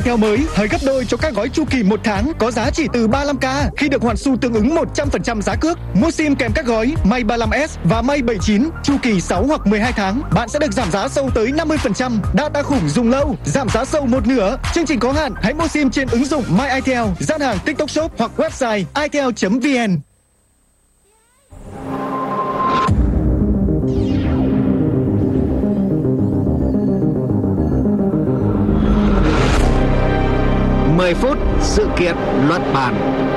Theo mới, hời gấp đôi cho các gói chu kỳ 1 tháng có giá chỉ từ 35k khi được hoàn xu tương ứng 100% giá cước. Mua sim kèm các gói May 35S và May 79 chu kỳ 6 hoặc 12 tháng, bạn sẽ được giảm giá sâu tới 50%. Data khủng dùng lâu, giảm giá sâu một nửa. Chương trình có hạn, hãy mua sim trên ứng dụng My Itel, gian hàng TikTok Shop hoặc website itel.vn. Mười phút sự kiện luận bàn.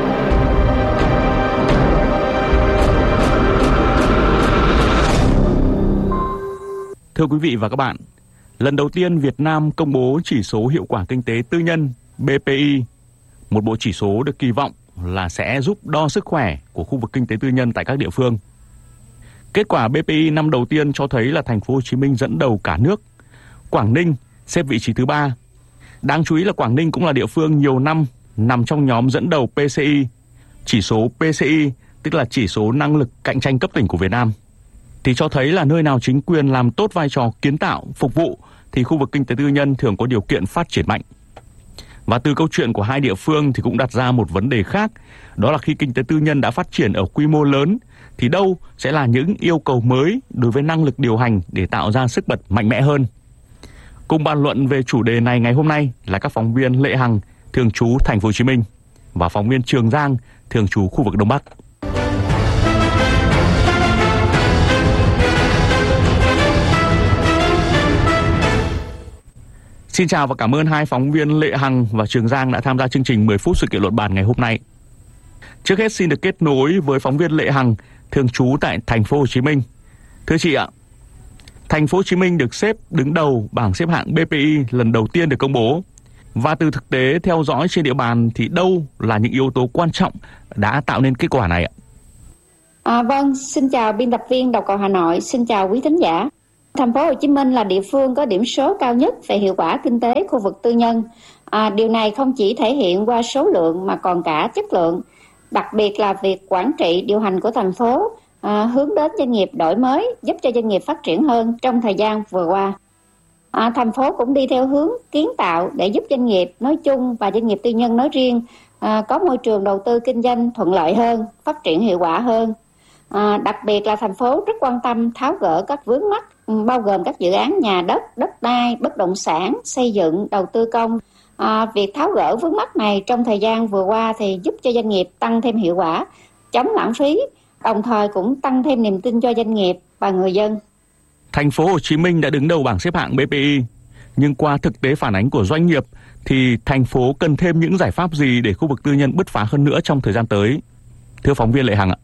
Thưa quý vị và các bạn, lần đầu tiên Việt Nam công bố chỉ số hiệu quả kinh tế tư nhân BPI, một bộ chỉ số được kỳ vọng là sẽ giúp đo sức khỏe của khu vực kinh tế tư nhân tại các địa phương. Kết quả BPI năm đầu tiên cho thấy là thành phố Hồ Chí Minh dẫn đầu cả nước, Quảng Ninh xếp vị trí thứ 3. Đáng chú ý là Quảng Ninh cũng là địa phương nhiều năm nằm trong nhóm dẫn đầu PCI. Chỉ số PCI, tức là chỉ số năng lực cạnh tranh cấp tỉnh của Việt Nam, thì cho thấy là nơi nào chính quyền làm tốt vai trò kiến tạo, phục vụ thì khu vực kinh tế tư nhân thường có điều kiện phát triển mạnh. Và từ câu chuyện của hai địa phương thì cũng đặt ra một vấn đề khác, đó là khi kinh tế tư nhân đã phát triển ở quy mô lớn thì đâu sẽ là những yêu cầu mới đối với năng lực điều hành để tạo ra sức bật mạnh mẽ hơn. Cùng bàn luận về chủ đề này ngày hôm nay là các phóng viên Lệ Hằng, thường trú Thành phố Hồ Chí Minh, và phóng viên Trường Giang, thường trú khu vực Đông Bắc. Xin chào và cảm ơn hai phóng viên Lệ Hằng và Trường Giang đã tham gia chương trình 10 phút sự kiện luận bàn ngày hôm nay. Trước hết xin được kết nối với phóng viên Lệ Hằng, thường trú tại Thành phố Hồ Chí Minh. Thưa chị ạ, Thành phố Hồ Chí Minh được xếp đứng đầu bảng xếp hạng BPI lần đầu tiên được công bố. Và từ thực tế theo dõi trên địa bàn thì đâu là những yếu tố quan trọng đã tạo nên kết quả này ạ? Vâng, xin chào biên tập viên Đầu cầu Hà Nội, xin chào quý thính giả. Thành phố Hồ Chí Minh là địa phương có điểm số cao nhất về hiệu quả kinh tế khu vực tư nhân. Điều này không chỉ thể hiện qua số lượng mà còn cả chất lượng. Đặc biệt là việc quản trị điều hành của thành phố hướng đến doanh nghiệp đổi mới, giúp cho doanh nghiệp phát triển hơn trong thời gian vừa qua. Thành phố cũng đi theo hướng kiến tạo để giúp doanh nghiệp nói chung và doanh nghiệp tư nhân nói riêng có môi trường đầu tư kinh doanh thuận lợi hơn, phát triển hiệu quả hơn. Đặc biệt là thành phố rất quan tâm tháo gỡ các vướng mắc, bao gồm các dự án nhà đất, đất đai, bất động sản, xây dựng, đầu tư công. Việc tháo gỡ vướng mắc này trong thời gian vừa qua thì giúp cho doanh nghiệp tăng thêm hiệu quả, chống lãng phí, đồng thời cũng tăng thêm niềm tin cho doanh nghiệp và người dân. Thành phố Hồ Chí Minh đã đứng đầu bảng xếp hạng BPI, nhưng qua thực tế phản ánh của doanh nghiệp thì thành phố cần thêm những giải pháp gì để khu vực tư nhân bứt phá hơn nữa trong thời gian tới? Thưa phóng viên Lệ Hằng ạ.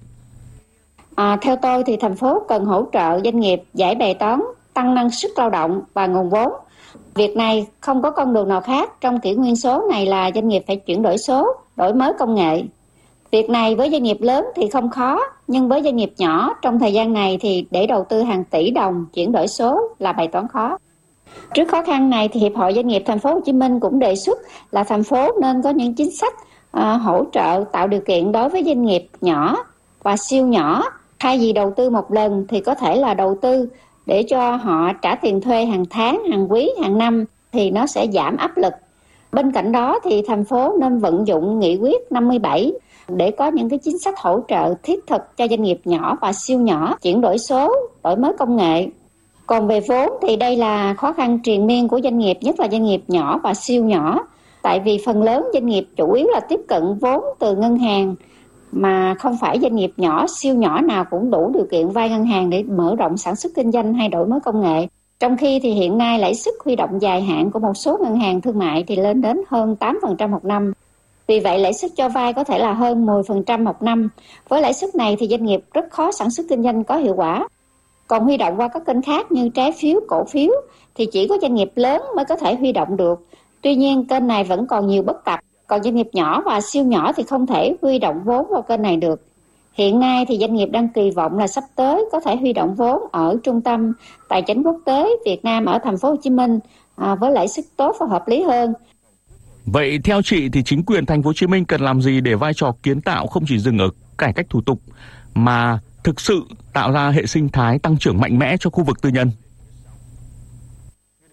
Theo tôi thì thành phố cần hỗ trợ doanh nghiệp giải bài toán, tăng năng suất lao động và nguồn vốn. Việc này không có con đường nào khác trong kỷ nguyên số này là doanh nghiệp phải chuyển đổi số, đổi mới công nghệ. Việc này với doanh nghiệp lớn thì không khó, nhưng với doanh nghiệp nhỏ trong thời gian này thì để đầu tư hàng tỷ đồng chuyển đổi số là bài toán khó. Trước khó khăn này thì Hiệp hội Doanh nghiệp Thành phố Hồ Chí Minh cũng đề xuất là thành phố nên có những chính sách hỗ trợ tạo điều kiện đối với doanh nghiệp nhỏ và siêu nhỏ. Thay vì đầu tư một lần thì có thể là đầu tư để cho họ trả tiền thuê hàng tháng, hàng quý, hàng năm thì nó sẽ giảm áp lực. Bên cạnh đó thì thành phố nên vận dụng nghị quyết 57 để có những cái chính sách hỗ trợ thiết thực cho doanh nghiệp nhỏ và siêu nhỏ chuyển đổi số, đổi mới công nghệ. Còn về vốn thì đây là khó khăn triền miên của doanh nghiệp, nhất là doanh nghiệp nhỏ và siêu nhỏ. Tại vì phần lớn doanh nghiệp chủ yếu là tiếp cận vốn từ ngân hàng, mà không phải doanh nghiệp nhỏ, siêu nhỏ nào cũng đủ điều kiện vay ngân hàng để mở rộng sản xuất kinh doanh hay đổi mới công nghệ. Trong khi thì hiện nay lãi suất huy động dài hạn của một số ngân hàng thương mại thì lên đến hơn 8% một năm. Vì vậy lãi suất cho vay có thể là hơn 10% một năm. Với lãi suất này thì doanh nghiệp rất khó sản xuất kinh doanh có hiệu quả. Còn huy động qua các kênh khác như trái phiếu, cổ phiếu thì chỉ có doanh nghiệp lớn mới có thể huy động được. Tuy nhiên kênh này vẫn còn nhiều bất cập. Còn doanh nghiệp nhỏ và siêu nhỏ thì không thể huy động vốn vào kênh này được. Hiện nay thì doanh nghiệp đang kỳ vọng là sắp tới có thể huy động vốn ở Trung tâm Tài chính Quốc tế Việt Nam ở Thành phố Hồ Chí Minh với lãi suất tốt và hợp lý hơn. Vậy theo chị thì chính quyền Thành phố Hồ Chí Minh cần làm gì để vai trò kiến tạo không chỉ dừng ở cải cách thủ tục mà thực sự tạo ra hệ sinh thái tăng trưởng mạnh mẽ cho khu vực tư nhân?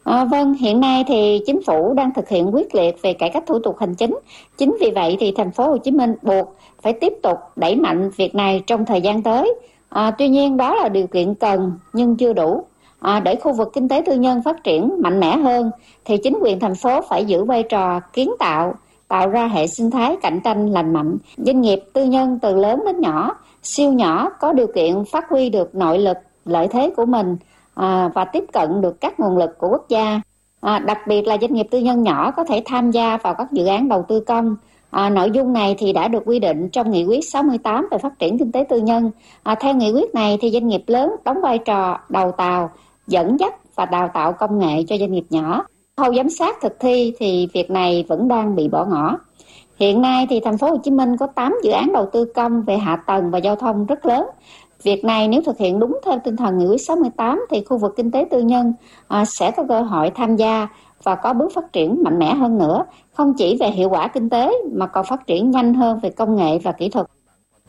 Vâng, hiện nay thì chính phủ đang thực hiện quyết liệt về cải cách thủ tục hành chính. Chính vì vậy thì thành phố Hồ Chí Minh buộc phải tiếp tục đẩy mạnh việc này trong thời gian tới. Tuy nhiên đó là điều kiện cần nhưng chưa đủ. Để khu vực kinh tế tư nhân phát triển mạnh mẽ hơn thì chính quyền thành phố phải giữ vai trò kiến tạo, tạo ra hệ sinh thái cạnh tranh lành mạnh. Doanh nghiệp tư nhân từ lớn đến nhỏ, siêu nhỏ có điều kiện phát huy được nội lực, lợi thế của mình và tiếp cận được các nguồn lực của quốc gia. Đặc biệt là doanh nghiệp tư nhân nhỏ có thể tham gia vào các dự án đầu tư công. Nội dung này thì đã được quy định trong nghị quyết 68 về phát triển kinh tế tư nhân. Theo nghị quyết này thì doanh nghiệp lớn đóng vai trò đầu tàu, dẫn dắt và đào tạo công nghệ cho doanh nghiệp nhỏ. Khâu giám sát thực thi thì việc này vẫn đang bị bỏ ngỏ. Hiện nay thì thành phố Hồ Chí Minh có 8 dự án đầu tư công về hạ tầng và giao thông rất lớn. Việc này nếu thực hiện đúng theo tinh thần nghị quyết 68 thì khu vực kinh tế tư nhân sẽ có cơ hội tham gia và có bước phát triển mạnh mẽ hơn nữa, không chỉ về hiệu quả kinh tế mà còn phát triển nhanh hơn về công nghệ và kỹ thuật.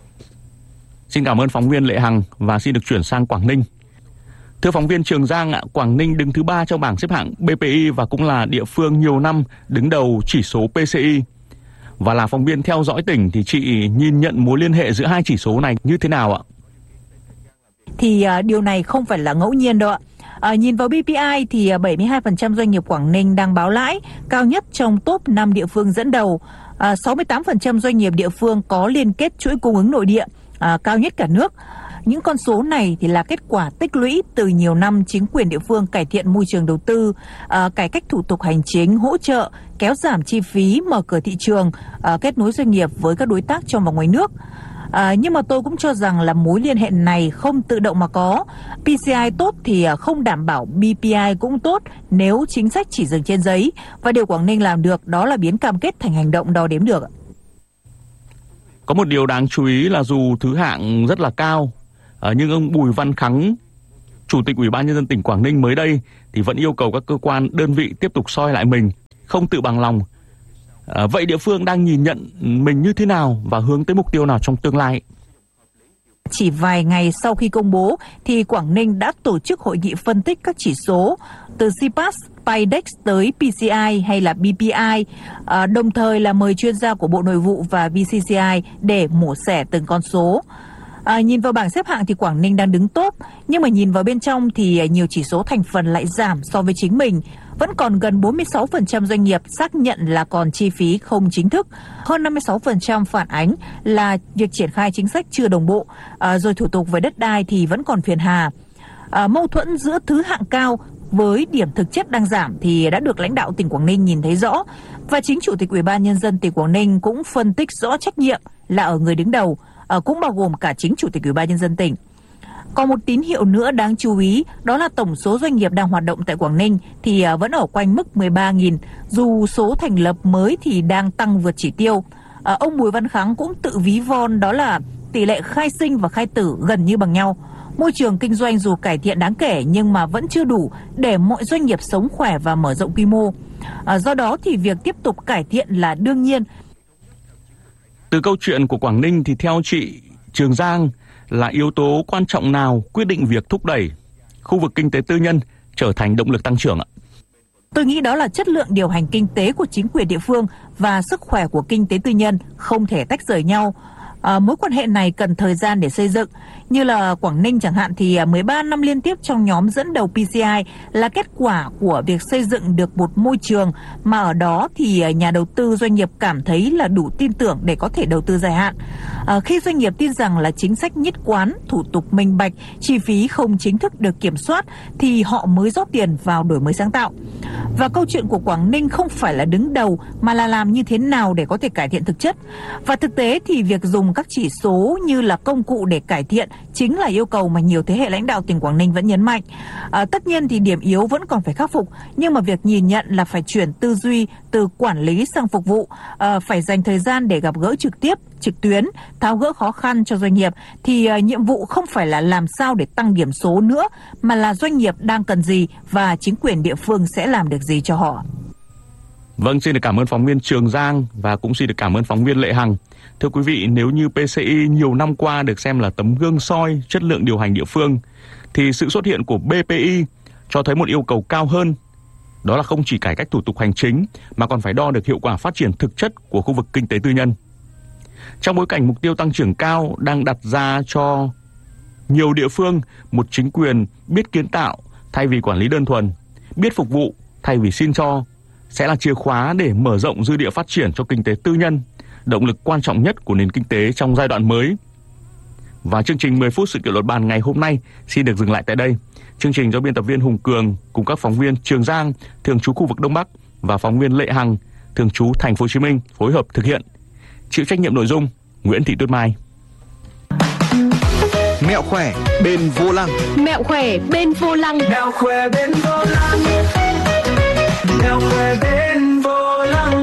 Xin cảm ơn phóng viên Lệ Hằng và xin được chuyển sang Quảng Ninh. Thưa phóng viên Trường Giang, Quảng Ninh đứng thứ 3 trong bảng xếp hạng BPI và cũng là địa phương nhiều năm đứng đầu chỉ số PCI. Và là phóng viên theo dõi tỉnh thì chị nhìn nhận mối liên hệ giữa hai chỉ số này như thế nào ạ? Thì điều này không phải là ngẫu nhiên đâu ạ. Nhìn vào BPI thì 72% doanh nghiệp Quảng Ninh đang báo lãi, cao nhất trong top 5 địa phương dẫn đầu. 68% doanh nghiệp địa phương có liên kết chuỗi cung ứng nội địa, cao nhất cả nước. Những con số này thì là kết quả tích lũy từ nhiều năm chính quyền địa phương cải thiện môi trường đầu tư, cải cách thủ tục hành chính, hỗ trợ, kéo giảm chi phí, mở cửa thị trường, kết nối doanh nghiệp với các đối tác trong và ngoài nước. Nhưng mà tôi cũng cho rằng là mối liên hệ này không tự động mà có. PCI tốt thì không đảm bảo BPI cũng tốt nếu chính sách chỉ dừng trên giấy. Và điều Quảng Ninh làm được đó là biến cam kết thành hành động đo đếm được. Có một điều đáng chú ý là dù thứ hạng rất là cao, nhưng ông Bùi Văn Khắng, Chủ tịch Ủy ban Nhân dân tỉnh Quảng Ninh mới đây thì vẫn yêu cầu các cơ quan, đơn vị tiếp tục soi lại mình, không tự bằng lòng. Vậy địa phương đang nhìn nhận mình như thế nào và hướng tới mục tiêu nào trong tương lai? Chỉ vài ngày sau khi công bố thì Quảng Ninh đã tổ chức hội nghị phân tích các chỉ số từ CPAS, PIDEX tới PCI hay là BPI, đồng thời là mời chuyên gia của Bộ Nội vụ và VCCI để mổ xẻ từng con số. Nhìn vào bảng xếp hạng thì Quảng Ninh đang đứng top, nhưng mà nhìn vào bên trong thì nhiều chỉ số thành phần lại giảm so với chính mình. Vẫn còn gần 46% doanh nghiệp xác nhận là còn chi phí không chính thức, hơn 56% phản ánh là việc triển khai chính sách chưa đồng bộ, rồi thủ tục về đất đai thì vẫn còn phiền hà. Mâu thuẫn giữa thứ hạng cao với điểm thực chất đang giảm thì đã được lãnh đạo tỉnh Quảng Ninh nhìn thấy rõ, và chính Chủ tịch Ủy ban Nhân dân tỉnh Quảng Ninh cũng phân tích rõ trách nhiệm là ở người đứng đầu, cũng bao gồm cả chính Chủ tịch Ủy ban Nhân dân tỉnh. Còn một tín hiệu nữa đáng chú ý đó là tổng số doanh nghiệp đang hoạt động tại Quảng Ninh thì vẫn ở quanh mức 13.000, dù số thành lập mới thì đang tăng vượt chỉ tiêu. Ông Bùi Văn Khắng cũng tự ví von đó là tỷ lệ khai sinh và khai tử gần như bằng nhau. Môi trường kinh doanh dù cải thiện đáng kể nhưng mà vẫn chưa đủ để mọi doanh nghiệp sống khỏe và mở rộng quy mô. Do đó thì việc tiếp tục cải thiện là đương nhiên. Từ câu chuyện của Quảng Ninh thì theo chị Trường Giang là yếu tố quan trọng nào quyết định việc thúc đẩy khu vực kinh tế tư nhân trở thành động lực tăng trưởng ạ? Tôi nghĩ đó là chất lượng điều hành kinh tế của chính quyền địa phương và sức khỏe của kinh tế tư nhân không thể tách rời nhau. Mối quan hệ này cần thời gian để xây dựng. Như là Quảng Ninh chẳng hạn thì 13 năm liên tiếp trong nhóm dẫn đầu PCI là kết quả của việc xây dựng được một môi trường mà ở đó thì nhà đầu tư doanh nghiệp cảm thấy là đủ tin tưởng để có thể đầu tư dài hạn. Khi doanh nghiệp tin rằng là chính sách nhất quán, thủ tục minh bạch, chi phí không chính thức được kiểm soát thì họ mới rót tiền vào đổi mới sáng tạo. Và câu chuyện của Quảng Ninh không phải là đứng đầu mà là làm như thế nào để có thể cải thiện thực chất. Và thực tế thì việc dùng các chỉ số như là công cụ để cải thiện chính là yêu cầu mà nhiều thế hệ lãnh đạo tỉnh Quảng Ninh vẫn nhấn mạnh. Tất nhiên thì điểm yếu vẫn còn phải khắc phục, nhưng mà việc nhìn nhận là phải chuyển tư duy từ quản lý sang phục vụ, phải dành thời gian để gặp gỡ trực tiếp, trực tuyến, tháo gỡ khó khăn cho doanh nghiệp thì nhiệm vụ không phải là làm sao để tăng điểm số nữa mà là doanh nghiệp đang cần gì và chính quyền địa phương sẽ làm được gì cho họ. Vâng, xin được cảm ơn phóng viên Trường Giang và cũng xin được cảm ơn phóng viên Lệ Hằng. Thưa quý vị, nếu như PCI nhiều năm qua được xem là tấm gương soi chất lượng điều hành địa phương, thì sự xuất hiện của BPI cho thấy một yêu cầu cao hơn đó là không chỉ cải cách thủ tục hành chính mà còn phải đo được hiệu quả phát triển thực chất của khu vực kinh tế tư nhân. Trong bối cảnh mục tiêu tăng trưởng cao đang đặt ra cho nhiều địa phương, một chính quyền biết kiến tạo thay vì quản lý đơn thuần, biết phục vụ thay vì xin cho sẽ là chìa khóa để mở rộng dư địa phát triển cho kinh tế tư nhân, động lực quan trọng nhất của nền kinh tế trong giai đoạn mới. Và chương trình 10 phút sự kiện luật bàn ngày hôm nay xin được dừng lại tại đây. Chương trình do biên tập viên Hùng Cường cùng các phóng viên Trường Giang, thường trú khu vực Đông Bắc và phóng viên Lệ Hằng, thường trú Thành phố Hồ Chí Minh phối hợp thực hiện. Chịu trách nhiệm nội dung Nguyễn Thị Tuyết Mai. Mẹo khỏe bên vô lăng. Mẹo khỏe bên vô lăng. Mẹo khỏe bên vô lăng. Mẹo khỏe bên vô lăng.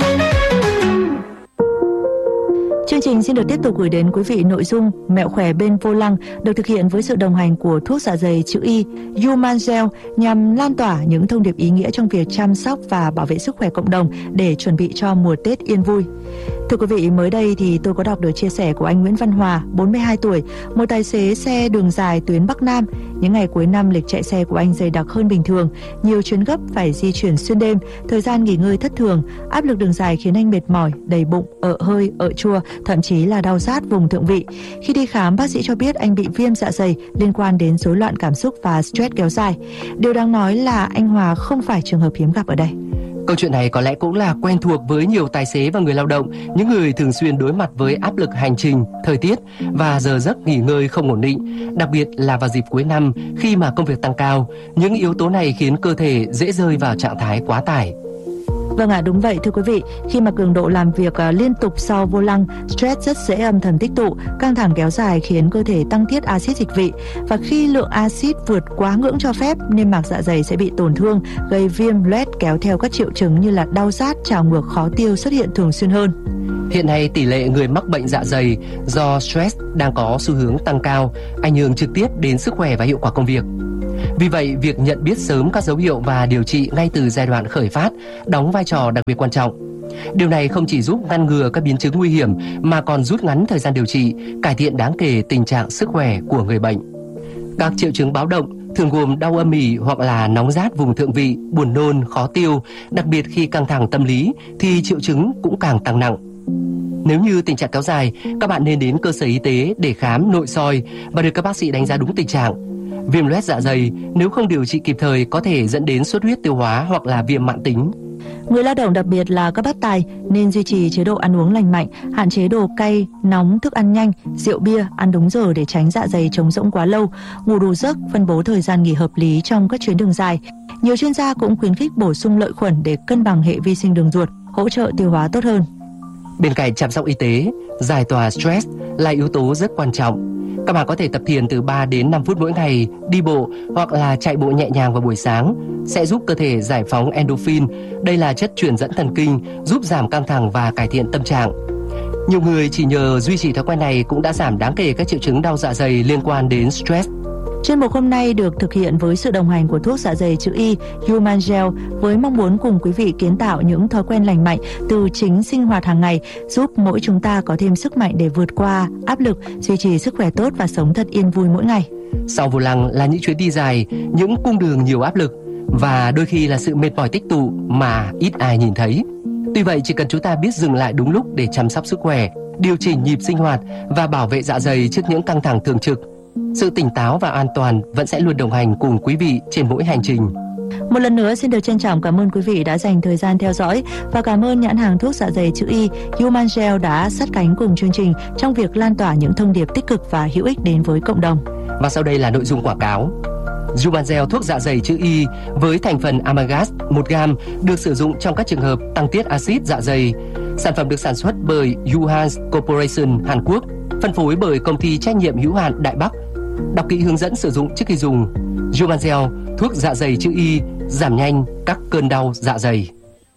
Chương trình xin được tiếp tục gửi đến quý vị nội dung Mẹo khỏe bên vô lăng được thực hiện với sự đồng hành của thuốc dạ dày chữ Y Human-Gel nhằm lan tỏa những thông điệp ý nghĩa trong việc chăm sóc và bảo vệ sức khỏe cộng đồng để chuẩn bị cho mùa Tết yên vui. Thưa quý vị, mới đây thì tôi có đọc được chia sẻ của anh Nguyễn Văn Hòa, 42 tuổi, một tài xế xe đường dài tuyến Bắc Nam. Những ngày cuối năm, lịch chạy xe của anh dày đặc hơn bình thường, nhiều chuyến gấp phải di chuyển xuyên đêm, thời gian nghỉ ngơi thất thường, áp lực đường dài khiến anh mệt mỏi, đầy bụng, ợ hơi, ợ chua, thậm chí là đau rát vùng thượng vị. Khi đi khám, bác sĩ cho biết anh bị viêm dạ dày liên quan đến rối loạn cảm xúc và stress kéo dài. Điều đáng nói là anh Hòa không phải trường hợp hiếm gặp ở đây. Câu chuyện này có lẽ cũng là quen thuộc với nhiều tài xế và người lao động, những người thường xuyên đối mặt với áp lực hành trình, thời tiết và giờ giấc nghỉ ngơi không ổn định, đặc biệt là vào dịp cuối năm khi mà công việc tăng cao. Những yếu tố này khiến cơ thể dễ rơi vào trạng thái quá tải. Vâng ạ, đúng vậy thưa quý vị. Khi mà cường độ làm việc liên tục sau vô lăng, stress rất dễ âm thầm tích tụ, căng thẳng kéo dài khiến cơ thể tăng tiết axit dịch vị. Và khi lượng axit vượt quá ngưỡng cho phép, niêm mạc dạ dày sẽ bị tổn thương, gây viêm, loét, kéo theo các triệu chứng như là đau rát, trào ngược, khó tiêu xuất hiện thường xuyên hơn. Hiện nay tỷ lệ người mắc bệnh dạ dày do stress đang có xu hướng tăng cao, ảnh hưởng trực tiếp đến sức khỏe và hiệu quả công việc. Vì vậy, việc nhận biết sớm các dấu hiệu và điều trị ngay từ giai đoạn khởi phát đóng vai trò đặc biệt quan trọng. Điều này không chỉ giúp ngăn ngừa các biến chứng nguy hiểm mà còn rút ngắn thời gian điều trị, cải thiện đáng kể tình trạng sức khỏe của người bệnh. Các triệu chứng báo động thường gồm đau âm ỉ hoặc là nóng rát vùng thượng vị, buồn nôn, khó tiêu, đặc biệt khi căng thẳng tâm lý thì triệu chứng cũng càng tăng nặng. Nếu như tình trạng kéo dài, các bạn nên đến cơ sở y tế để khám nội soi và được các bác sĩ đánh giá đúng tình trạng. Viêm loét dạ dày nếu không điều trị kịp thời có thể dẫn đến xuất huyết tiêu hóa hoặc là viêm mãn tính. Người lao động đặc biệt là các bác tài nên duy trì chế độ ăn uống lành mạnh, hạn chế đồ cay, nóng, thức ăn nhanh, rượu bia, ăn đúng giờ để tránh dạ dày trống rỗng quá lâu, ngủ đủ giấc, phân bố thời gian nghỉ hợp lý trong các chuyến đường dài. Nhiều chuyên gia cũng khuyến khích bổ sung lợi khuẩn để cân bằng hệ vi sinh đường ruột, hỗ trợ tiêu hóa tốt hơn. Bên cạnh chăm sóc y tế, giải tỏa stress là yếu tố rất quan trọng. Các bạn có thể tập thiền từ 3 đến 5 phút mỗi ngày, đi bộ hoặc là chạy bộ nhẹ nhàng vào buổi sáng sẽ giúp cơ thể giải phóng endorphin. Đây là chất truyền dẫn thần kinh, giúp giảm căng thẳng và cải thiện tâm trạng. Nhiều người chỉ nhờ duy trì thói quen này cũng đã giảm đáng kể các triệu chứng đau dạ dày liên quan đến stress. Chuyên mục hôm nay được thực hiện với sự đồng hành của thuốc dạ dày chữ Y Human-Gel với mong muốn cùng quý vị kiến tạo những thói quen lành mạnh từ chính sinh hoạt hàng ngày, giúp mỗi chúng ta có thêm sức mạnh để vượt qua áp lực, duy trì sức khỏe tốt và sống thật yên vui mỗi ngày. Sau vô lăng là những chuyến đi dài, những cung đường nhiều áp lực và đôi khi là sự mệt mỏi tích tụ mà ít ai nhìn thấy. Tuy vậy, chỉ cần chúng ta biết dừng lại đúng lúc để chăm sóc sức khỏe, điều chỉnh nhịp sinh hoạt và bảo vệ dạ dày trước những căng thẳng thường trực, sự tỉnh táo và an toàn vẫn sẽ luôn đồng hành cùng quý vị trên mỗi hành trình. Một lần nữa xin được trân trọng cảm ơn quý vị đã dành thời gian theo dõi và cảm ơn nhãn hàng thuốc dạ dày chữ Y Human-Gel đã sát cánh cùng chương trình trong việc lan tỏa những thông điệp tích cực và hữu ích đến với cộng đồng. Và sau đây là nội dung quảng cáo. Human-Gel thuốc dạ dày chữ Y với thành phần amalgam 1 gram được sử dụng trong các trường hợp tăng tiết axit dạ dày. Sản phẩm được sản xuất bởi Yuhan Corporation Hàn Quốc, phân phối bởi công ty trách nhiệm hữu hạn Đại Bắc. Đọc kỹ hướng dẫn sử dụng trước khi dùng. Human-Gel thuốc dạ dày chữ Y giảm nhanh các cơn đau dạ dày.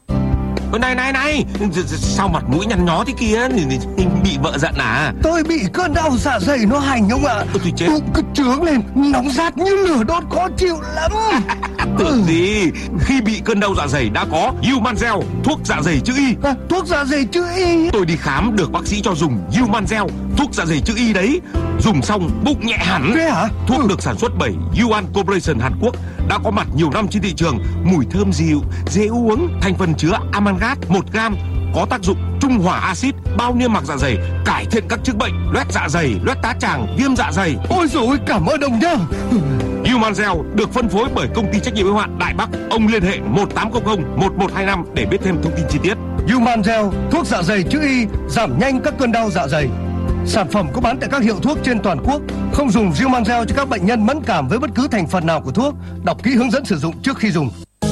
Này, sao mặt mũi nhăn nhó thế kia? Bị vợ giận à? Tôi bị cơn đau dạ dày nó hành ông ạ. Tôi chết. Bụng cứ trướng lên, nóng rát như lửa đốt, khó chịu lắm. Tưởng gì? Khi bị cơn đau dạ dày đã có Human-Gel thuốc dạ dày chữ Y. Thuốc dạ dày chữ Y. Tôi đi khám được bác sĩ cho dùng Human-Gel thuốc dạ dày chữ Y đấy. Dùng xong bụng nhẹ hẳn. Thế hả? Thuốc được sản xuất bởi Yuan Corporation Hàn Quốc, đã có mặt nhiều năm trên thị trường, mùi thơm dịu, dễ uống, thành phần chứa amangat 1 gram, có tác dụng trung hòa axit, bao niêm mạc dạ dày, cải thiện các chứng bệnh loét dạ dày, loét tá tràng, viêm dạ dày. Ôi dồi ôi, cảm ơn ông nhá. Humanzel được phân phối bởi công ty trách nhiệm hữu hạn Đại Bắc. Ông liên hệ 1800 1125 để biết thêm thông tin chi tiết. Humanzel, thuốc dạ dày chữ Y, giảm nhanh các cơn đau dạ dày. Sản phẩm có bán tại các hiệu thuốc trên toàn quốc. Không dùng Humanzel cho các bệnh nhân mẫn cảm với bất cứ thành phần nào của thuốc. Đọc kỹ hướng dẫn sử dụng trước khi dùng.